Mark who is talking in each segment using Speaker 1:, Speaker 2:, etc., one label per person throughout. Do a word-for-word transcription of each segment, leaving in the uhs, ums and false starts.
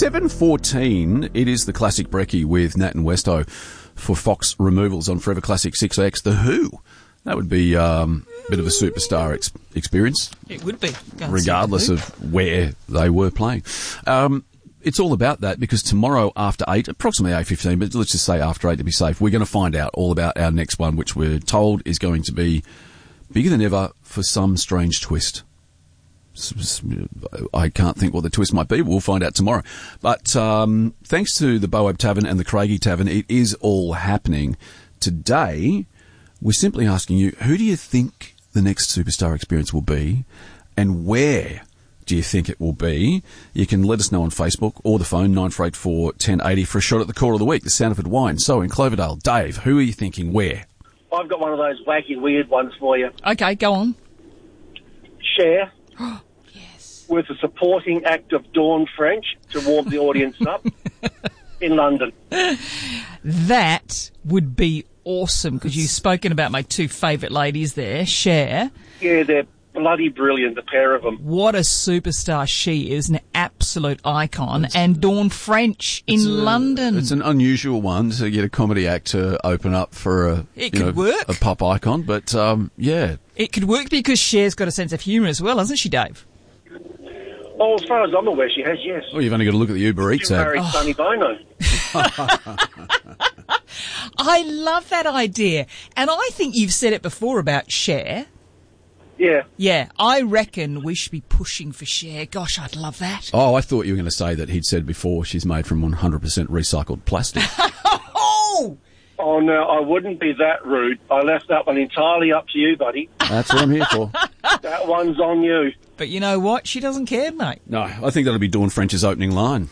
Speaker 1: seven fourteen, it is the Classic Brekkie with Nat and Westo for Fox Removals on Forever Classic six X. The Who. That would be um, a bit of a superstar ex- experience.
Speaker 2: It would be.
Speaker 1: Regardless of where they were playing. Um, it's all about that because tomorrow after eight, approximately eight fifteen, but let's just say after eight to be safe, we're going to find out all about our next one, which we're told is going to be bigger than ever for some strange twist. I can't think what the twist might be. We'll find out tomorrow. But um, thanks to the Boab Tavern and the Craigie Tavern, it is all happening. Today, we're simply asking you, who do you think the next superstar experience will be and where do you think it will be? You can let us know on Facebook or the phone, nine four eight four, one oh eight oh, for a shot at the call of the week, the Sanford Wine. So in Cloverdale, Dave, who are you thinking where?
Speaker 3: I've got one of those wacky, weird ones for you.
Speaker 2: Okay, go on.
Speaker 3: Cher.
Speaker 2: Yes.
Speaker 3: With a supporting act of Dawn French to warm the audience up in London.
Speaker 2: That would be awesome because you've spoken about my two favourite ladies there, Cher.
Speaker 3: Yeah, they're bloody brilliant, the pair of them.
Speaker 2: What a superstar she is, an absolute icon. It's, and Dawn French in
Speaker 1: a,
Speaker 2: London.
Speaker 1: It's an unusual one to get a comedy act to open up for a,
Speaker 2: it
Speaker 1: you
Speaker 2: could
Speaker 1: know,
Speaker 2: work.
Speaker 1: a pop icon, but um, yeah.
Speaker 2: It could work because Cher's got a sense of humour as well, hasn't she, Dave?
Speaker 3: Oh, as far as I'm aware, she has, yes.
Speaker 1: Well, you've only got to look at the Uber Eats
Speaker 3: She
Speaker 1: ad.
Speaker 3: married
Speaker 2: Oh.
Speaker 3: Sonny Bono.
Speaker 2: I love that idea. And I think you've said it before about Cher.
Speaker 3: Yeah.
Speaker 2: Yeah, I reckon we should be pushing for Cher. Gosh, I'd love that.
Speaker 1: Oh, I thought you were going to say that he'd said before she's made from one hundred percent recycled plastic.
Speaker 2: Oh!
Speaker 3: Oh, no, I wouldn't be that rude. I left that one entirely up to you, buddy.
Speaker 1: That's what I'm here for.
Speaker 3: That one's on you.
Speaker 2: But you know what? She doesn't care, mate.
Speaker 1: No, I think that'll be Dawn French's opening line.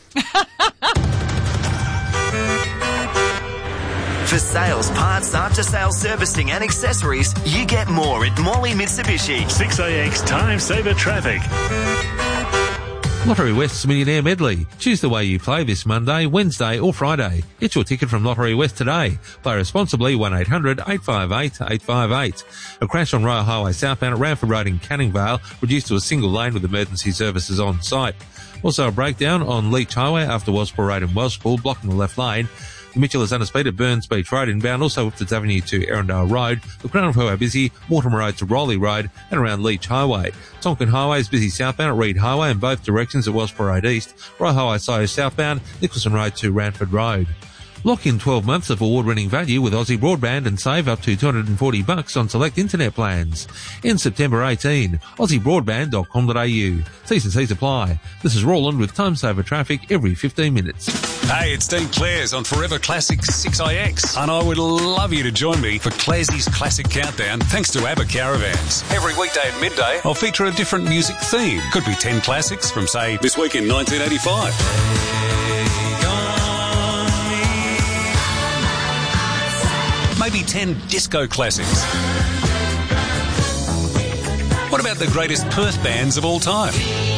Speaker 4: For sales, parts, after-sales servicing and accessories, you get more at Morley Mitsubishi.
Speaker 5: six A X Time Saver Traffic.
Speaker 6: Lottery West's Millionaire Medley. Choose the way you play this Monday, Wednesday or Friday. Get your ticket from Lottery West today. Play responsibly, one eight hundred eight five eight eight five eight. A crash on Royal Highway southbound at Ranford Road in Canning Vale, reduced to a single lane with emergency services on site. Also a breakdown on Leach Highway after Wellspool Road in Wellspool, blocking the left lane. The Mitchell is under speed at Burns Beach Road inbound, also Upwards Avenue to Erindale Road. The Crown of Her are busy, Mortimer Road to Rowley Road and around Leach Highway. Tonkin Highway is busy southbound at Reed Highway in both directions at Wellsborough Road East. Royal Highway Sio southbound, Nicholson Road to Ranford Road. Lock in twelve months of award-winning value with Aussie Broadband and save up to two hundred forty bucks on select internet plans. In September eighteen, aussie broadband dot com dot a u. T's and C's apply. This is Roland with Time Saver Traffic every fifteen minutes.
Speaker 7: Hey, it's Dean Clares on Forever Classic six A X, and I would love you to join me for Clares's Classic Countdown thanks to ABBA Caravans. Every weekday at midday, I'll feature a different music theme. Could be ten classics from, say, this week in nineteen eighty-five. Maybe ten disco classics. What about the greatest Perth bands of all time?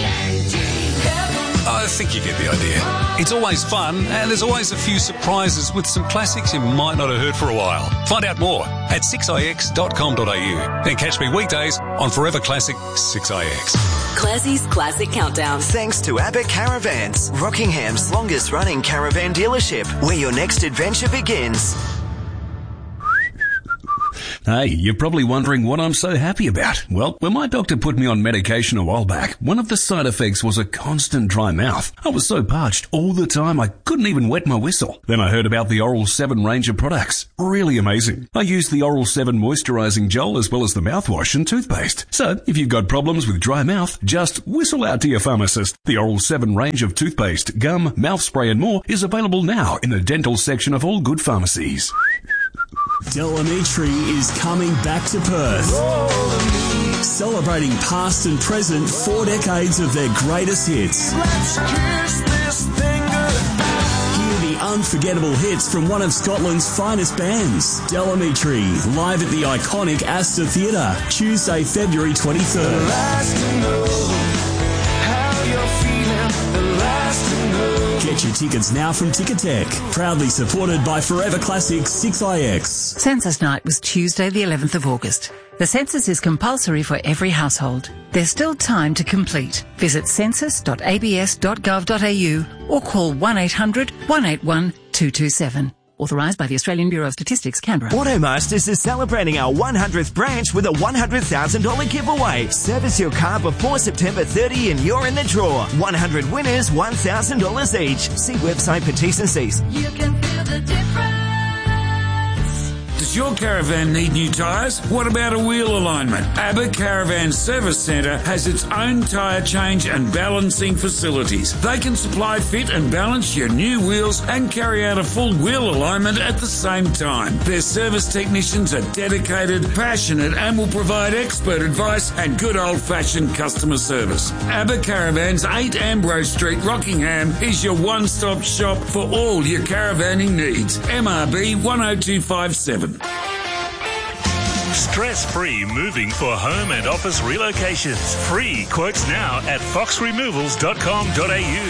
Speaker 7: I think you get the idea. It's always fun, and there's always a few surprises with some classics you might not have heard for a while. Find out more at six i x dot com dot a u and catch me weekdays on Forever Classic six I X.
Speaker 8: Classy's Classic Countdown.
Speaker 4: Thanks to ABBA Caravans, Rockingham's longest-running caravan dealership, where your next adventure begins.
Speaker 9: Hey, you're probably wondering what I'm so happy about. Well, when my doctor put me on medication a while back, one of the side effects was a constant dry mouth. I was so parched all the time I couldn't even wet my whistle. Then I heard about the Oral seven range of products. Really amazing. I used the Oral seven moisturizing gel as well as the mouthwash and toothpaste. So, if you've got problems with dry mouth, just whistle out to your pharmacist. The Oral seven range of toothpaste, gum, mouth spray and more is available now in the dental section of all good pharmacies.
Speaker 10: Delamitri is coming back to Perth, celebrating past and present four decades of their greatest hits.
Speaker 11: Let's kiss this thing goodbye.
Speaker 10: Hear the unforgettable hits from one of Scotland's finest bands, Delamitri, live at the iconic Astor Theatre, Tuesday, February twenty-third.
Speaker 11: The last to know how you're feeling, the last to know.
Speaker 10: Get your tickets now from Ticketek. Proudly supported by Forever Classic six I X.
Speaker 12: Census night was Tuesday the eleventh of August. The census is compulsory for every household. There's still time to complete. Visit census dot a b s dot gov dot a u or call one eight hundred, one eight one, two two seven. Authorised by the Australian Bureau of Statistics, Canberra.
Speaker 4: Automasters is celebrating our one hundredth branch with a one hundred thousand dollars giveaway. Service your car before September thirtieth and you're in the draw. one hundred winners, one thousand dollars each. See website for T's and C's.
Speaker 11: You can feel the difference.
Speaker 13: Does your caravan need new tyres? What about a wheel alignment? ABBA Caravan Service Centre has its own tyre change and balancing facilities. They can supply, fit and balance your new wheels and carry out a full wheel alignment at the same time. Their service technicians are dedicated, passionate and will provide expert advice and good old-fashioned customer service. ABBA Caravans, eight Ambrose Street, Rockingham is your one-stop shop for all your caravanning needs. M R B one oh two five seven.
Speaker 5: Stress-free moving for home and office relocations. Free quotes now at fox removals dot com dot a u.